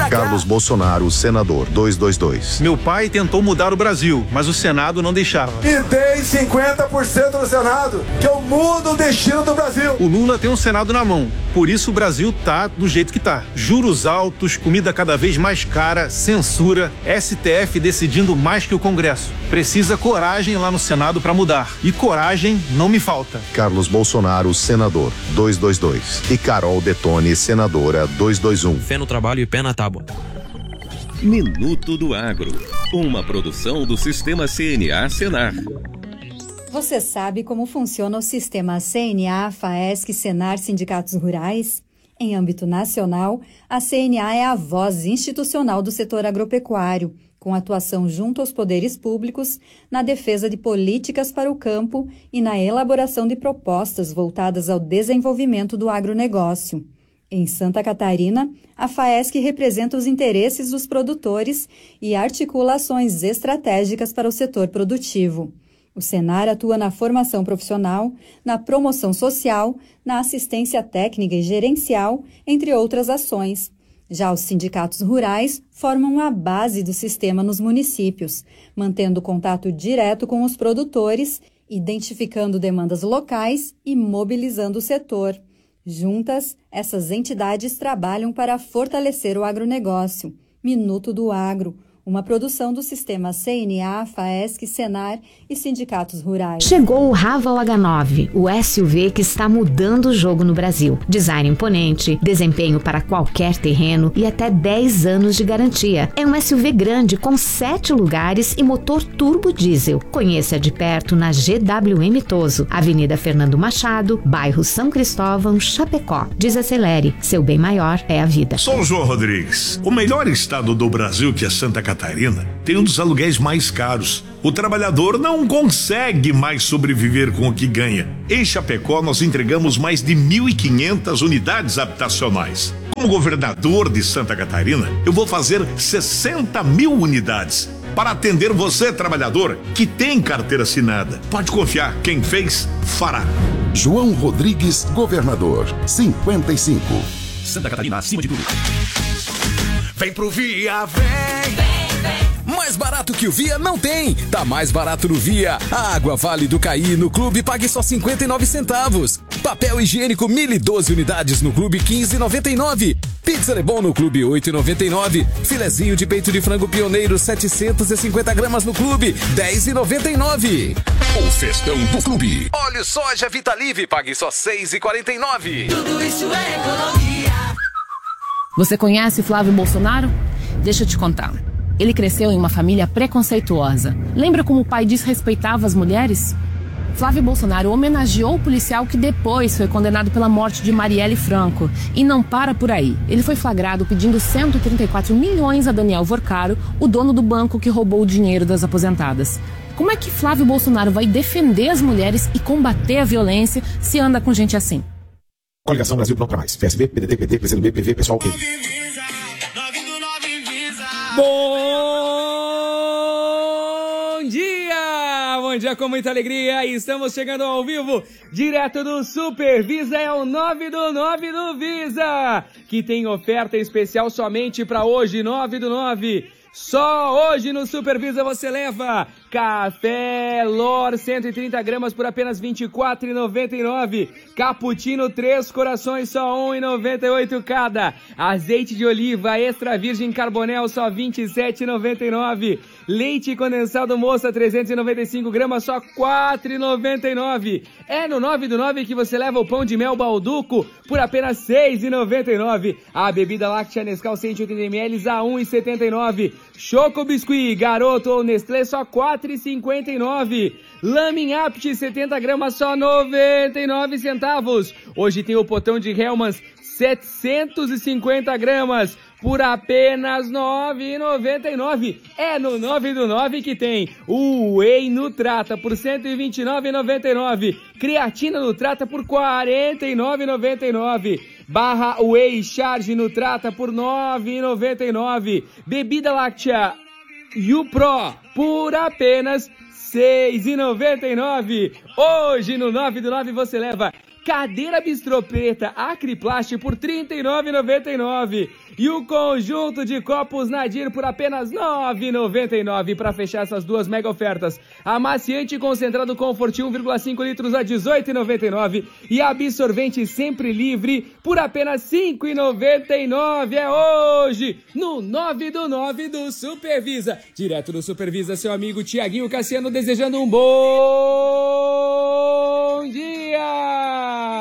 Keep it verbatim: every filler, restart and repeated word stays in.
pra cá. Carlos Bolsonaro, senador, duzentos e vinte e dois. Meu pai tentou mudar o Brasil, mas o Senado não deixava. E tem cinquenta por cento no Senado, que eu mudo o destino do Brasil. O Lula tem um Senado na mão, por isso o Brasil tá do jeito que tá. Juros altos, comida cada vez mais cara, censura, S T F decidindo mais que o Congresso. Precisa coragem lá no Senado pra mudar. E coragem não me falta. Carlos Bolsonaro, senador, duzentos e vinte e dois. E Carol Detone, senadora, duzentos e vinte e um. Fé no trabalho e pé na tábua. Minuto do Agro, uma produção do Sistema C N A Senar. Você sabe como funciona o sistema C N A, FAESC, Senar, Sindicatos Rurais? Em âmbito nacional, a C N A é a voz institucional do setor agropecuário, com atuação junto aos poderes públicos, na defesa de políticas para o campo e na elaboração de propostas voltadas ao desenvolvimento do agronegócio. Em Santa Catarina, a FAESC representa os interesses dos produtores e articula ações estratégicas para o setor produtivo. O Senar atua na formação profissional, na promoção social, na assistência técnica e gerencial, entre outras ações. Já os sindicatos rurais formam a base do sistema nos municípios, mantendo contato direto com os produtores, identificando demandas locais e mobilizando o setor. Juntas, essas entidades trabalham para fortalecer o agronegócio. Minuto do Agro, uma produção do sistema C N A, FAESC, Senar e sindicatos rurais. Chegou o Raval H nove, o S U V que está mudando o jogo no Brasil. Design imponente, desempenho para qualquer terreno e até dez anos de garantia. É um S U V grande com sete lugares e motor turbo diesel. Conheça de perto na G W M Toso, Avenida Fernando Machado, bairro São Cristóvão, Chapecó. Desacelere, seu bem maior é a vida. Sou o João Rodrigues. O melhor estado do Brasil, que é Santa Catarina, Catarina tem um dos aluguéis mais caros. O trabalhador não consegue mais sobreviver com o que ganha. Em Chapecó, nós entregamos mais de mil e quinhentas unidades habitacionais. Como governador de Santa Catarina, eu vou fazer sessenta mil unidades para atender você, trabalhador, que tem carteira assinada. Pode confiar, quem fez, fará. João Rodrigues, governador, cinquenta e cinco. Santa Catarina, acima de tudo. Vem pro Via, vem! Mais barato que o Via não tem. Tá mais barato no Via. A água Vale do Caí no clube pague só cinquenta e nove centavos. Papel higiênico mil e doze unidades no clube quinze reais e noventa e nove centavos. Pizza Lebon no clube oito reais e noventa e nove centavos. Filezinho de peito de frango pioneiro setecentos e cinquenta gramas no clube dez reais e noventa e nove centavos. O festão do clube. Óleo soja Vitalive pague só seis reais e quarenta e nove centavos. Tudo isso é economia. Você conhece Flávio Bolsonaro? Deixa eu te contar. Ele cresceu em uma família preconceituosa. Lembra como o pai desrespeitava as mulheres? Flávio Bolsonaro homenageou o policial que depois foi condenado pela morte de Marielle Franco. E não para por aí. Ele foi flagrado pedindo cento e trinta e quatro milhões a Daniel Vorcaro, o dono do banco que roubou o dinheiro das aposentadas. Como é que Flávio Bolsonaro vai defender as mulheres e combater a violência se anda com gente assim? Coligação Brasil Pronto pra Mais. P S B, P D T, P T, P C do B, P V, Pessoal, P. Bom dia! Bom dia com muita alegria. Estamos chegando ao vivo, direto do Super Visa. É o nove do nove do Visa, que tem oferta especial somente para hoje, nove do nove. Só hoje no Super Visa você leva café Lor cento e trinta gramas por apenas vinte e quatro reais e noventa e nove centavos. Cappuccino Três Corações só um real e noventa e oito centavos cada. Azeite de oliva extra virgem Carbonel só vinte e sete reais e noventa e nove centavos. Leite condensado Moça trezentos e noventa e cinco gramas só quatro reais e noventa e nove centavos. É no nove do nove que você leva o pão de mel Balduco por apenas seis reais e noventa e nove centavos. A bebida láctea Nescau cento e oitenta mililitros a um real e setenta e nove centavos. Choco Biscuit Garoto ou Nestlé só quatro reais e cinquenta e nove centavos. Lamin Apt setenta gramas só noventa e nove centavos. Hoje tem o potão de Hellmann's setecentos e cinquenta gramas por apenas nove reais e noventa e nove centavos. É no nove do nove que tem o Whey Nutrata por cento e vinte e nove reais e noventa e nove centavos. Creatina Nutrata por quarenta e nove reais e noventa e nove centavos. Barra Whey Charge Nutrata por nove reais e noventa e nove centavos. Bebida láctea YouPro por apenas seis reais e noventa e nove centavos. Hoje no nove do nove você leva Cadeira bistrô preta Acriplast por trinta e nove reais e noventa e nove centavos. E o conjunto de copos Nadir por apenas nove reais e noventa e nove centavos. Para fechar essas duas mega ofertas, amaciante concentrado Comfort um vírgula cinco litros a dezoito reais e noventa e nove centavos. E absorvente sempre livre por apenas cinco reais e noventa e nove centavos. É hoje, no nove do nove do Supervisa. Direto do Supervisa, seu amigo Tiaguinho Cassiano desejando um bom